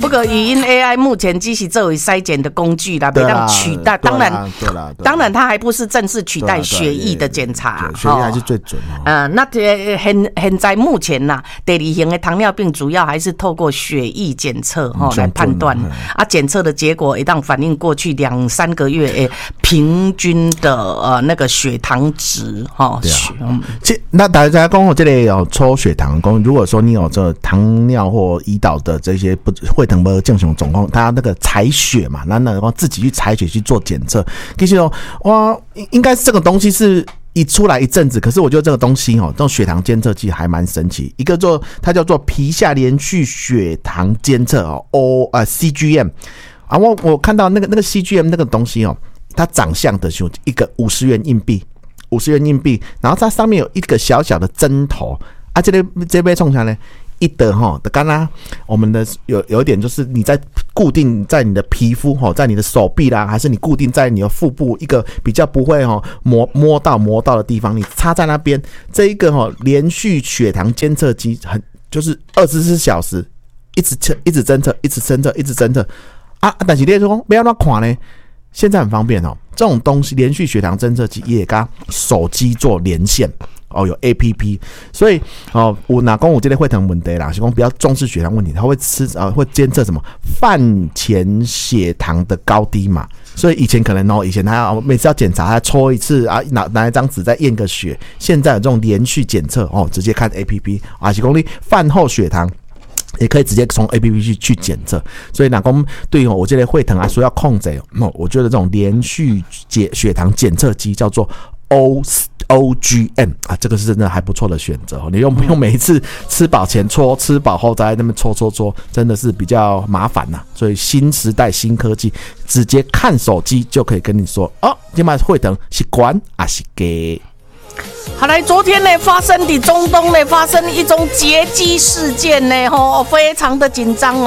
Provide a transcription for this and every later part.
不过语音 AI 目前只是作为筛检的工具啦，没让取代。当然，它还不是正式取代血液的检查。 血液还是最准那现在目前呐，第二型的糖尿病主要还是透过血液检测来判断检测的结果一旦反映过去2-3个月平均的那个血糖值那大家讲这个抽血糖，如果说你有这糖尿或胰岛的这些血糖不正常状况，他那个采血嘛，那自己去采血去做检测，其实应该是这个东西是一出来一阵子，可是我觉得这个东西这种血糖监测器还蛮神奇。一个它叫做皮下连续血糖监测CGM 我看到那个 CGM 那个东西它长相的是一个50元硬币，然后它上面有一个小小的针头这边冲下来一的刚刚我们的有一点就是你在固定在你的皮肤在你的手臂啦，还是你固定在你的腹部一个比较不会摸到的地方，你插在那边，这一个连续血糖监测机就是24小时一直侦测但是你说不要乱看呢，现在很方便这种东西连续血糖侦测器也跟手机做连线有 APP， 所以我哪讲有这个血糖问题啦，是讲比较重视血糖问题，他会会监测什么饭前血糖的高低嘛，所以以前可能以前他要每次要检查，他抽一次拿一张纸再验个血，现在有这种连续检测直接看 APP 是讲你饭后血糖也可以直接从 APP 去检测，所以哪讲对于我这类血糖说要控制我觉得这种连续血糖检测机叫做OGM 这个是真的还不错的选择你不用每一次吃饱前搓，吃饱后再在那边搓，真的是比较麻烦所以新时代新科技，直接看手机就可以跟你说现在血糖是高还是低。 好来，昨天呢发生的中东呢发生一宗劫机事件呢非常的紧张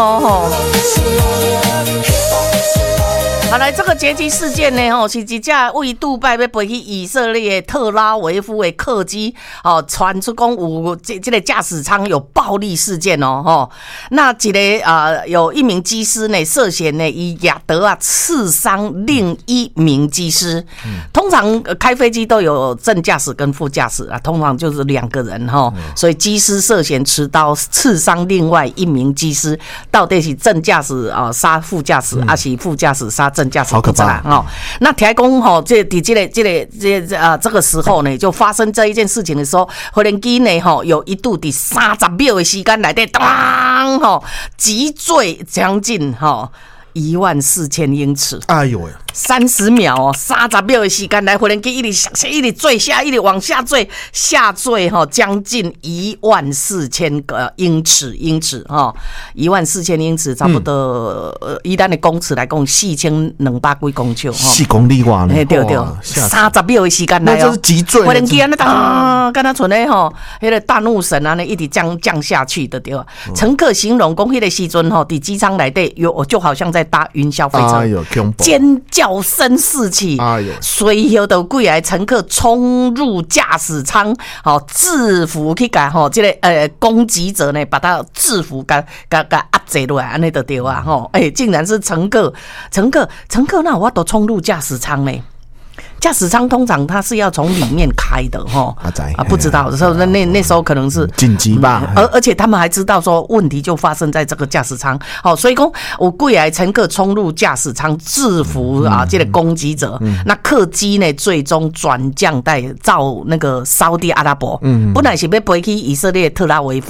好来，这个劫机事件呢是一架为杜拜要飞去以色列特拉维夫的客机传出讲有这个驾驶舱有暴力事件那一个有一名机师呢涉嫌呢以亚德刺伤另一名机师通常开飞机都有正驾驶跟副驾驶通常就是2个人所以机师涉嫌持刀刺伤另外一名机师，到底是正驾驶杀副驾驶还是副驾驶杀正驾驶？ 好可怕那听讲这个时候呢，就发生这一件事情的时候，飞行机呢有一度在30秒的时间内底当击坠将近14000英尺。 哎呦喂 ！30秒30秒的时间来，飞行机一直坠下，一直往下坠，下坠将近14000个英尺，14000英尺差不多以咱的公尺来讲，4200几公尺 ，4公里外呢。 对，30秒的时间来那就是极坠。 飞行机跟他存的那个大怒神一直降下去的对吧？乘客形容讲，那个时阵在机舱内底就好像在搭云霄飞车，尖叫声四起，随后就几个乘客冲入驾驶舱，制服去把这个攻击者呢把他制服给压制落来，这样就对啊竟然是乘客那我都冲入驾驶舱呢。驾驶舱通常它是要从里面开的不知道，那时候可能是紧急吧， 而且他们还知道说问题就发生在这个驾驶舱所以说有几个乘客冲入驾驶舱制服这个攻击者那客机呢最终转降到那个沙特阿拉伯本来是要飞去以色列特拉维夫